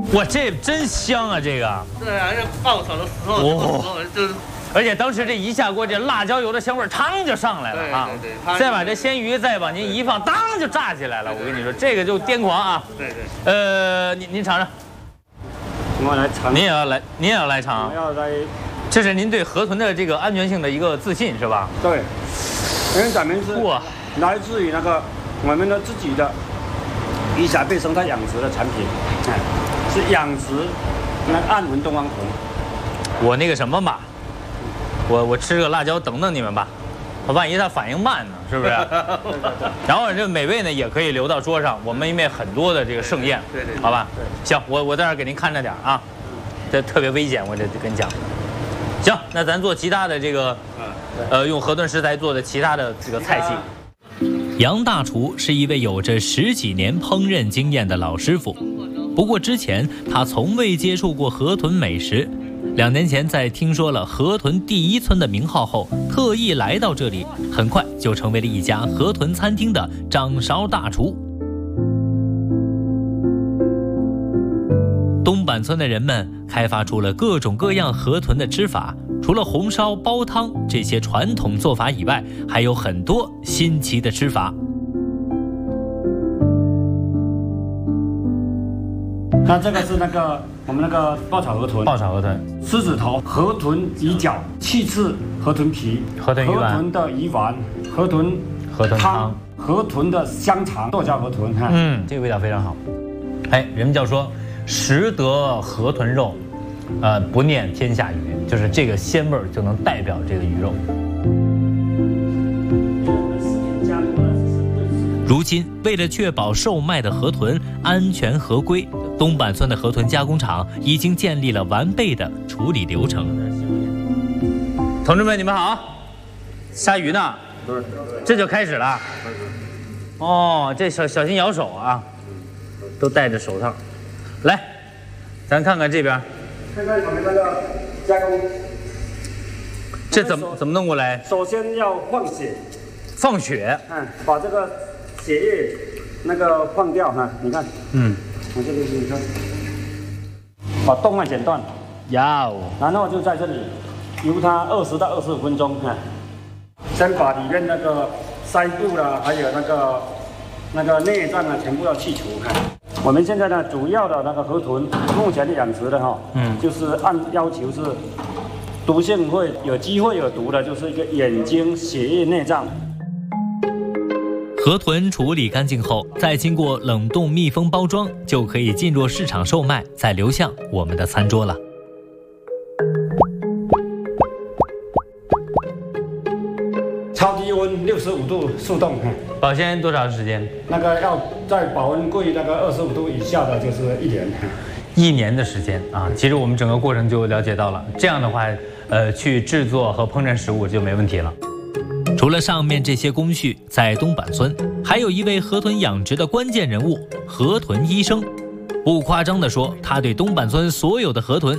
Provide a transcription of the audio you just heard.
哇，这真香啊！这个。 对啊，要爆炒的时候，就是。 而且当时这一下锅，这辣椒油的香味嘡就上来了啊！ 对， 再把这鲜鱼再往您一放，当就炸起来了。我跟你说，这个就癫狂啊！ 对。 您尝尝。 我来尝。 您也要来尝。 我要来。 这是您对河豚的这个安全性的一个自信是吧？ 对，因为咱们是来自于那个我们的自己的鱼霞贝生态养殖的产品，是养殖那个暗纹东方红。 我那个什么吧。我吃个辣椒等等你们吧，万一它反应慢呢，是不是？然后这美味呢也可以留到桌上，我们因为很多的这个盛宴， 对， 好吧？行，我在这儿给您看着点啊，这特别危险，我这跟你讲。行，那咱做其他的这个，用河豚食材做的其他的这个菜系。杨大厨是一位有着10几年烹饪经验的老师傅，不过之前他从未接触过河豚美食。2年前，在听说了河豚第1村的名号后，特意来到这里，很快就成为了一家河豚餐厅的掌勺大厨。东板村的人们开发出了各种各样河豚的吃法，除了红烧、煲汤这些传统做法以外，还有很多新奇的吃法。 那这个是我们那个爆炒河豚，狮子头、河豚鱼饺、气翅、河豚皮、 河豚的鱼丸、河豚汤、河豚的香肠、剁椒河豚。 这个味道非常好。人们叫说食得河豚肉，不念天下鱼，就是这个鲜味就能代表这个鱼肉。如今，为了确保售卖的河豚安全合规，东板村的河豚加工厂已经建立了完备的处理流程。同志们，你们好！杀鱼呢？这就开始了。哦，这小心咬手啊！都戴着手套。来，咱看看这边。 看看我们那个加工。 这怎么弄过来？ 首先要放血。 放血。 把这个血液放掉哈，你看。我这个你看，把动脉剪断，然后就在这里由它20到25分钟，先把里面那个鳃部啦，还有那个内脏啊，全部要去除。我们现在呢，主要的那个河豚目前养殖的就是按要求是毒性会有机会有毒的，就是一个眼睛、血液、内脏。 河豚处理干净后，再经过冷冻密封包装，就可以进入市场售卖，再流向我们的餐桌了。 超低温65度速冻， 保鲜多长时间？ 要在保温柜25度以下的，就是1年。 1年的时间啊！其实我们整个过程就了解到了，这样的话，去制作和烹饪食物就没问题了。除了上面这些工序，在东板村还有一位河豚养殖的关键人物——河豚医生。不夸张地说，他对东板村所有的河豚